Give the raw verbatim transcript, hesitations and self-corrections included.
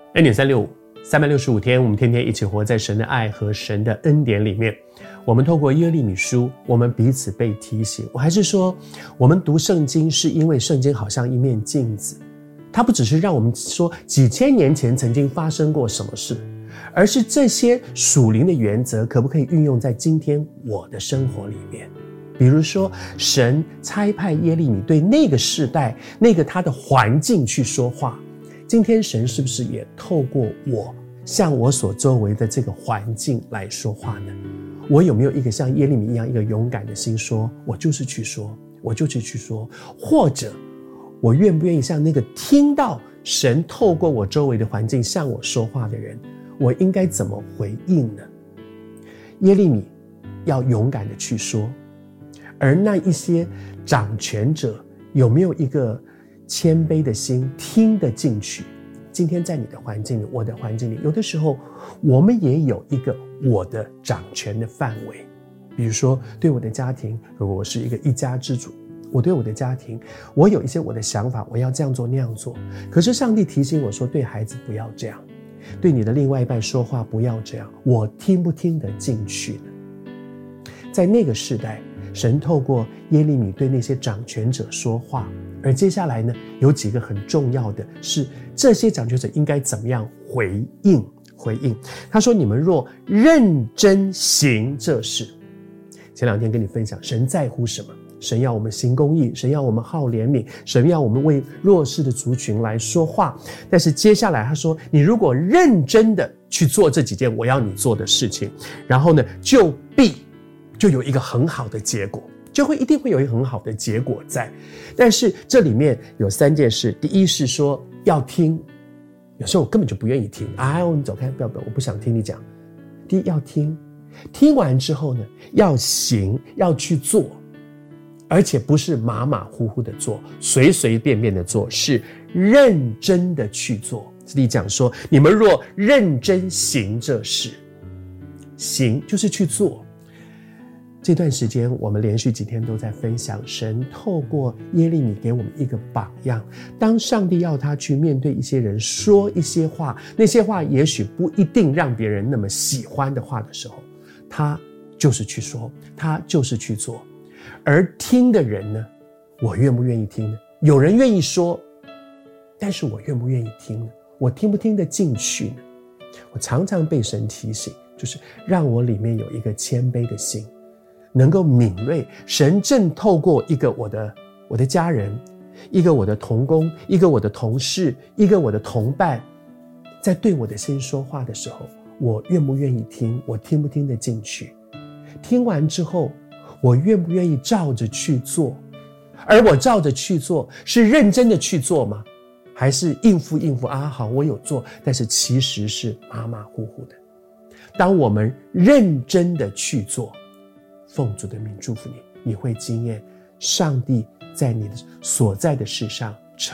恩典三六五，三百六十五天，我们天天一起活在神的爱和神的恩典里面。我们透过耶利米书，我们彼此被提醒。我还是说，我们读圣经是因为圣经好像一面镜子，它不只是让我们说几千年前曾经发生过什么事，而是这些属灵的原则可不可以运用在今天我的生活里面。比如说，神差派耶利米对那个世代，那个他的环境去说话。今天神是不是也透过我向我所周围的这个环境来说话呢？我有没有一个像耶利米一样一个勇敢的心，说我就是去说，我就是去说，或者我愿不愿意像那个听到神透过我周围的环境向我说话的人，我应该怎么回应呢？耶利米要勇敢的去说，而那一些掌权者有没有一个谦卑的心，听得进去？今天在你的环境里，我的环境里，有的时候我们也有一个我的掌权的范围。比如说对我的家庭，如果我是一个一家之主，我对我的家庭，我有一些我的想法，我要这样做那样做。可是上帝提醒我说，对孩子不要这样，对你的另外一半说话不要这样，我听不听得进去呢？在那个时代，神透过耶利米对那些掌权者说话，而接下来呢，有几个很重要的是，这些掌权者应该怎么样回应？回应他说：“你们若认真行这事。”前两天跟你分享，神在乎什么？神要我们行公义，神要我们好怜悯，神要我们为弱势的族群来说话。但是接下来他说，你如果认真的去做这几件我要你做的事情，然后呢，就必就有一个很好的结果，就会一定会有一个很好的结果在。但是这里面有三件事，第一是说要听，有时候我根本就不愿意听，哎，你走开，不要不要，我不想听你讲。第一要听，听完之后呢，要行，要去做，而且不是马马虎虎的做，随随便便的做，是认真的去做。这里讲说，你们若认真行这事，行就是去做。这段时间我们连续几天都在分享，神透过耶利米给我们一个榜样。当上帝要他去面对一些人说一些话，那些话也许不一定让别人那么喜欢的话的时候，他就是去说，他就是去做。而听的人呢，我愿不愿意听呢？有人愿意说，但是我愿不愿意听呢？我听不听得进去呢？我常常被神提醒，就是让我里面有一个谦卑的心，能够敏锐，神正透过一个我的我的家人，一个我的同工，一个我的同事，一个我的同伴，在对我的心说话的时候，我愿不愿意听？我听不听得进去？听完之后，我愿不愿意照着去做？而我照着去做，是认真的去做吗？还是应付应付啊？好，我有做，但是其实是马马虎虎的。当我们认真的去做，奉主的名祝福你，你会经验上帝在你所在的事上